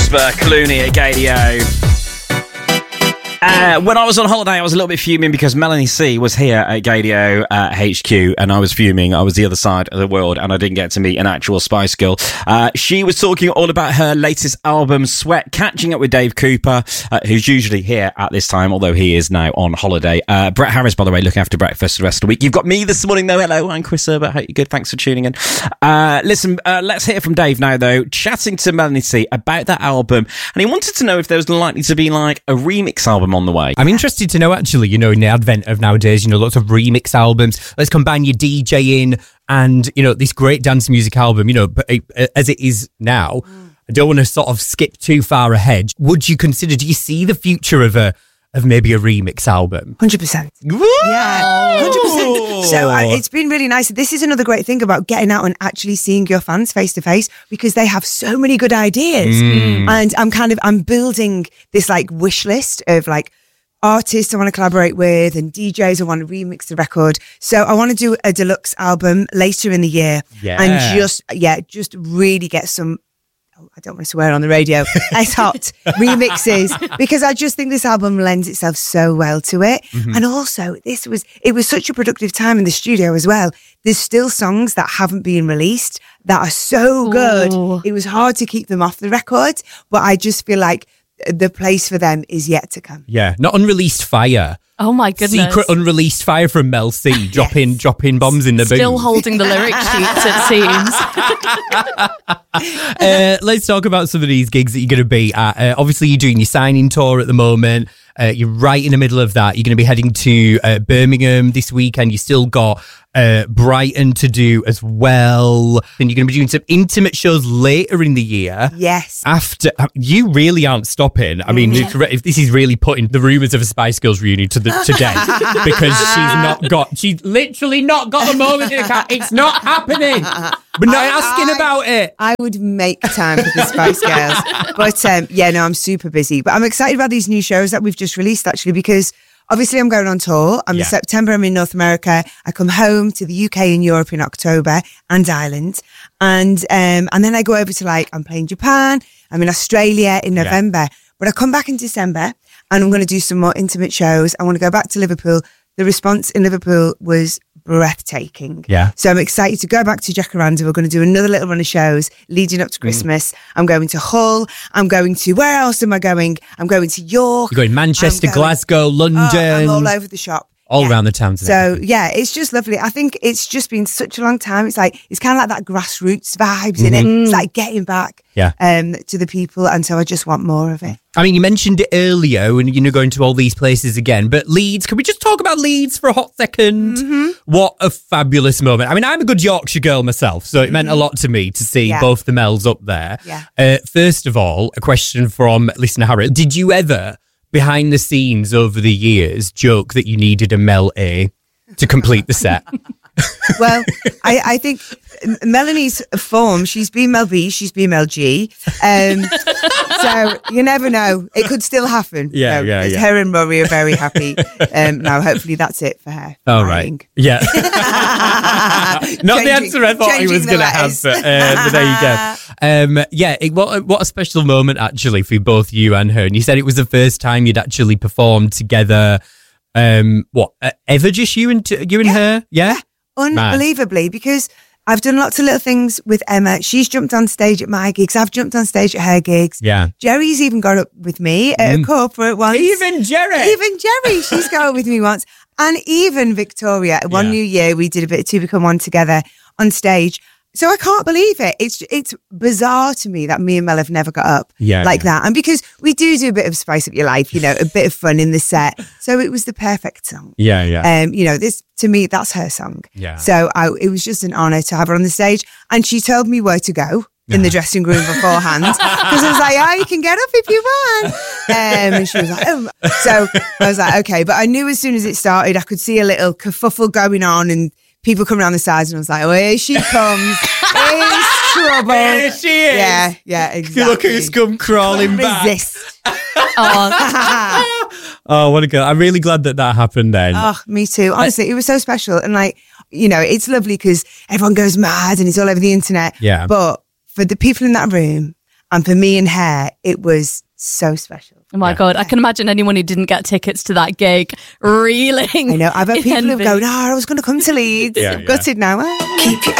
Jasper Clooney at Gadio. When I was on holiday, I was a little bit fuming because Melanie C was here at Gadio HQ, and I was fuming. I was the other side of the world, and I didn't get to meet an actual Spice Girl. She was talking all about her latest album, Sweat, catching up with Dave Cooper, who's usually here at this time, although he is now on holiday. Brett Harris, by the way, looking after breakfast the rest of the week. You've got me this morning, though. Hello, I'm Chris Herbert. Hope you're good. Thanks for tuning in. Listen, let's hear from Dave now, though, chatting to Melanie C about that album, and he wanted to know if there was likely to be like a remix album on the way. I'm interested to know, actually, in the advent of nowadays, lots of remix albums. Let's combine your DJing and, this great dance music album, but as it is now, I don't want to sort of skip too far ahead. Do you see the future of maybe a remix album? 100%. Yeah, 100%. So it's been really nice. This is another great thing about getting out and actually seeing your fans face to face, because they have so many good ideas. And I'm building this like wish list of like artists I want to collaborate with and DJs I want to remix the record. So I want to do a deluxe album later in the year and just really get some, I don't want to swear on the radio, it's hot remixes, because I just think this album lends itself so well to it. And also it was such a productive time in the studio as well. There's still songs that haven't been released that are so good. It was hard to keep them off the record, but I just feel like the place for them is yet to come. Yeah, not Unreleased Fire. Oh my goodness. Secret Unreleased Fire from Mel C. dropping bombs in the booth. Still holding the lyric sheets, it seems. Let's talk about some of these gigs that you're going to be at. Obviously, you're doing your signing tour at the moment. You're right in the middle of that. You're going to be heading to Birmingham this weekend. You still got Brighton to do as well. And you're going to be doing some intimate shows later in the year. Yes. After you really aren't stopping. I mean, if this is really putting the rumours of a Spice Girls reunion to today, because she's literally not got the moment in the cat. It's not happening. We're not asking about it. I would make time for the Spice Girls. But I'm super busy. But I'm excited about these new shows that we've just released, actually, because obviously I'm going on tour. In September, I'm in North America. I come home to the UK and Europe in October and Ireland. And then I go over to I'm playing Japan. I'm in Australia in November. But I come back in December and I'm going to do some more intimate shows. I want to go back to Liverpool. The response in Liverpool was breathtaking. Yeah. So I'm excited to go back to Jacaranda. We're going to do another little run of shows leading up to Christmas. I'm going to Hull. I'm going to, where else am I going? I'm going to York. You're going Manchester, Glasgow, London. I'm all over the shop. All around the town. So it's just lovely. I think it's just been such a long time. It's kind of like that grassroots vibes in it. It's like getting back to the people. And so I just want more of it. I mean, you mentioned it earlier and going to all these places again, but Leeds, can we just talk about Leeds for a hot second? What a fabulous moment. I mean, I'm a good Yorkshire girl myself, so it meant a lot to me to see both the Mels up there. First of all, a question from listener Harry. Did you ever, behind the scenes over the years, joke that you needed a Mel A to complete the set? Well, I think Melanie's form, she's been Mel B, she's been Mel G. So you never know. It could still happen. Her and Rory are very happy. Now, hopefully that's it for her. All right. Yeah. Not the answer I thought he was going to have, but there you go. What a special moment, actually, for both you and her. And you said it was the first time you'd actually performed together. Ever just you and her? Yeah. Unbelievably, because I've done lots of little things with Emma. She's jumped on stage at my gigs. I've jumped on stage at her gigs. Yeah. Jerry's even got up with me at a corporate once. Even Jerry, she's got up with me once. And even Victoria, one New Year, we did a bit of Two Become One together on stage. So I can't believe it. It's bizarre to me that me and Mel have never got up that. And because we do a bit of spice up your life, a bit of fun in the set. So it was the perfect song. This, to me, that's her song. Yeah. So it was just an honour to have her on the stage. And she told me where to go in the dressing room beforehand. Because I was like, you can get up if you want. And she was like, So I was like, okay. But I knew as soon as it started, I could see a little kerfuffle going on and people coming around the sides, and I was like, here she comes. Here's trouble. Here she is. Yeah, exactly. Look who's come crawling back. Resist. Oh, what a girl. I'm really glad that happened then. Oh, me too. Honestly, it was so special. And it's lovely because everyone goes mad and it's all over the internet. Yeah. But for the people in that room And for me and her, it was so special. Oh my God, I can imagine anyone who didn't get tickets to that gig reeling. I know. I've had in people who envy. go, I was going to come to Leeds. Yeah, I'm gutted now. Keep your